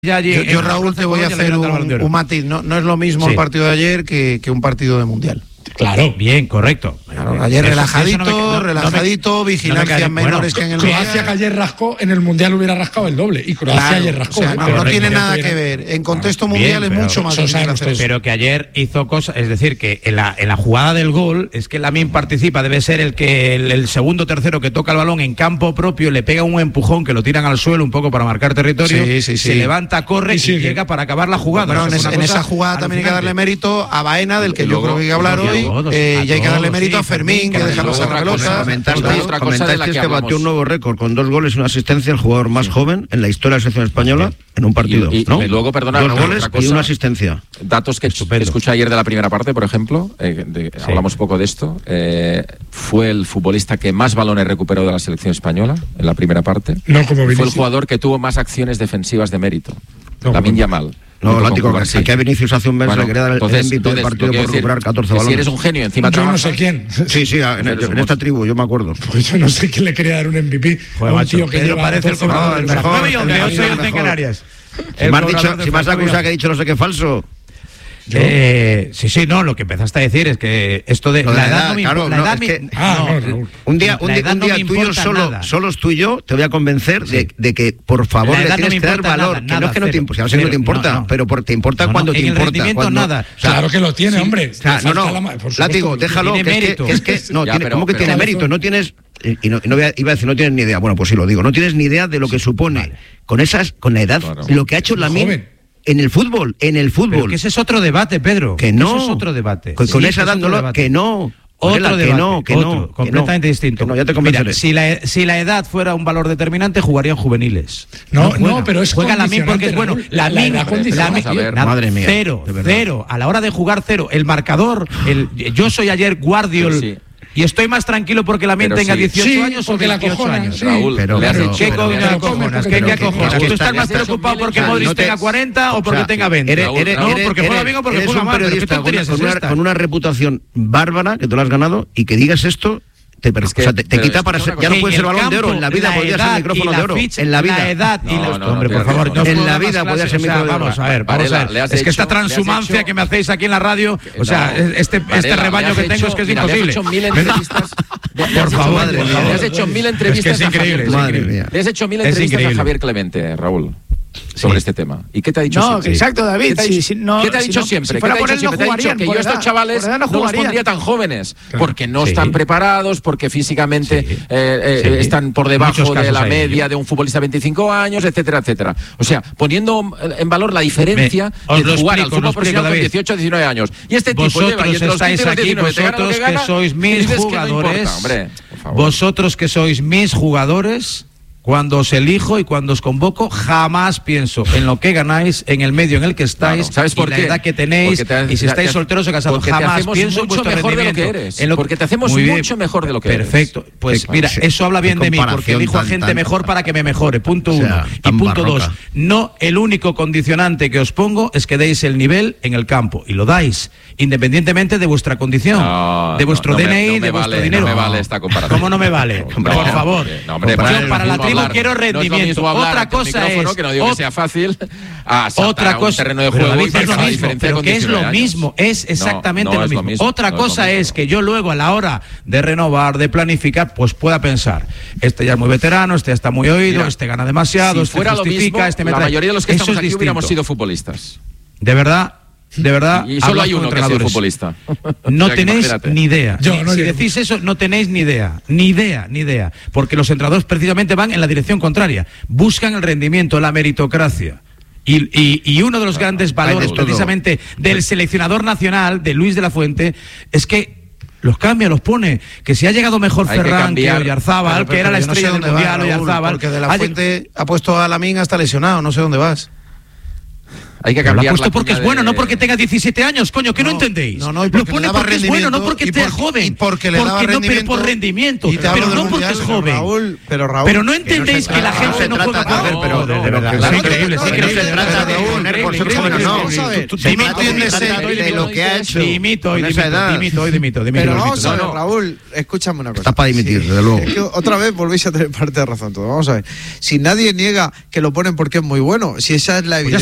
Yo Raúl, te voy a hacer un matiz. No es lo mismo el partido de ayer que un partido de Mundial. Claro, bien, correcto. Claro, ayer relajadito, vigilancia menores que en el Mundial. Croacia que ayer rascó, en el Mundial hubiera rascado el doble. Y Croacia ayer rascó. O sea, no tiene nada que ver. En contexto mundial es mucho más difícil. Pero que ayer hizo cosas, es decir, que en la jugada del gol, es que Lamine participa, debe ser el segundo tercero que toca el balón en campo propio, le pega un empujón que lo tiran al suelo un poco para marcar territorio, se levanta, corre y llega para acabar la jugada. Pero en esa jugada también hay que darle mérito a Baena, del que yo creo que hay que hablar hoy. Y hay que darle mérito a Fermín, que deja pasar la pelota. Comentasteis que batió un nuevo récord con 2 goles y una asistencia, el jugador más joven en la historia de la selección española en un partido. Y luego, perdona, 2 goles y una asistencia. Datos que escuché ayer de la primera parte, por ejemplo, hablamos poco de esto. Fue el futbolista que más balones recuperó de la selección española en la primera parte. Fue el jugador que tuvo más acciones defensivas de mérito. Lamine Yamal. No, Látigo, aquí a Vinicius hace un mes le quería dar el MVP del partido por recuperar 14 balones. Si eres un genio, encima yo no sé quién. Sí, en esta tribu, yo me acuerdo. Pues yo no sé quién le quería dar un MVP. Joder, un tío que Pedro parece el cobrador del mejor. 9 en Canarias. Si me has acusado que he dicho no sé qué falso. Sí, lo que empezaste a decir es que esto de la edad no me importa. Un día tuyo solos tú y yo te voy a convencer de que por favor le tienes que dar valor, que no es que no te importa, no te importa, pero te importa cuando te importa. En el rendimiento nada. Claro que lo tiene, hombre. Látigo, déjalo, que es que no tiene, ¿cómo que tiene mérito? No tienes iba a decir no tienes ni idea. Bueno, pues sí lo digo, no tienes ni idea de lo que supone con la edad lo que ha hecho Lamine. En el fútbol. Pero que ese es otro debate, Pedro. Que no. Ese es otro debate. Con esa edad que no. Otro debate, completamente distinto. No, ya te convenceré. Mira, si la edad fuera un valor determinante, jugarían juveniles. No, pero es juega Lamine porque es bueno. Madre mía. Cero. A la hora de jugar, cero. El marcador, yo soy ayer Guardiol. Y estoy más tranquilo porque Lamine tenga 18 años o 28 años. Raúl, ¿qué cojonas? ¿Tú estás más preocupado porque Modric tenga 40 o porque tenga 20? No, porque juega bien o porque juega mal. Eres un periodista con una reputación bárbara, que tú lo has ganado, y que digas esto... Te quita para ser. Ya no puede ser Balón de Oro. En la vida podría ser micrófono de oro. En la vida. La edad y los. Hombre, por favor. En la vida podría ser micrófono de oro. Vamos a ver. Es que esta transhumancia que me hacéis aquí en la radio, o sea, este rebaño que tengo es que es imposible. Le has hecho 1000 entrevistas. Por favor. Le has hecho 1000 entrevistas a Javier Clemente. Le has hecho 1000 entrevistas a Javier Clemente, Raúl. Sobre este tema. ¿Y qué te ha dicho siempre? Exacto, David. ¿Qué te ha dicho siempre? ¿Qué te ha dicho siempre? Te ha dicho que yo a estos chavales no los pondría tan jóvenes, porque no están preparados, porque físicamente están por debajo de la media de un futbolista de 25 años, etcétera, etcétera. O sea, poniendo en valor la diferencia de jugar al fútbol profesional con 18 o 19 años. Y este tipo lleva y entre los 15 y los 19 te gana lo que gana, que sois mis jugadores, vosotros que sois mis jugadores, cuando os elijo y cuando os convoco, jamás pienso en lo que ganáis, en el medio en el que estáis, ¿sabes por qué? La edad que tenéis, y si estáis solteros o casados, jamás pienso en vuestro mejor rendimiento. De lo que eres. Porque te hacemos mucho mejor de lo que eres. Perfecto. Pues mira, eso habla bien de mí, porque elijo a gente mejor para que me mejore. Punto 1. Y punto 2. No, el único condicionante que os pongo es que deis el nivel en el campo. Y lo dais, independientemente de vuestra condición, de vuestro DNI, de vuestro dinero. No me vale esta comparación. ¿Cómo no me vale? Por favor. Para la tribu quiero rendimiento. Otra cosa es que no digo que sea fácil. Otra cosa, terreno de juego pero que es lo mismo, es exactamente lo mismo. Otra cosa es que yo luego a la hora de renovar, de planificar, pues pueda pensar, este ya es muy veterano, este ya está muy oído, este gana demasiado, si este fuera justifica, lo mismo, este me la trae. mayoría de los que estamos aquí hubiéramos sido futbolistas. De verdad. Y solo hay uno que ha sido futbolista. No tenéis ni idea. Si decís eso, no tenéis ni idea. Ni idea. Porque los entrenadores precisamente van en la dirección contraria. Buscan el rendimiento, la meritocracia. Y uno de los grandes valores precisamente del seleccionador nacional, de Luis de la Fuente, es que los cambia, los pone. Que si ha llegado mejor Ferran que Oyarzábal, que era la estrella del Mundial, Oyarzábal. Porque de la Fuente ha puesto a Lamine hasta lesionado, no sé dónde vas. Hay que cambiar. Lo ha puesto porque es bueno, no porque tenga 17 años, coño, ¿qué no entendéis? No, lo pone porque es bueno, no porque sea joven. Y porque le daba rendimiento. Por rendimiento. Pero no porque es joven. Raúl, pero no entendéis que la gente no juega con es increíble. No se trata de poner por ser joven o no. De lo que ha hecho. Dimito. Pero vamos a ver, Raúl, escúchame una cosa. Está para dimitir, desde luego. Es que otra vez volvéis a tener parte de razón todo. Vamos a ver. Si nadie niega que lo ponen porque es muy bueno, si esa es la evidencia.